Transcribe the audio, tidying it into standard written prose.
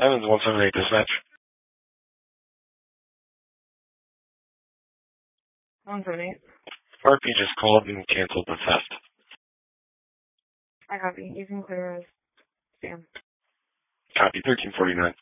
Evans 178 dispatch. 178. RP just called and canceled the theft. I copy. You can clear as spam. Copy 1349.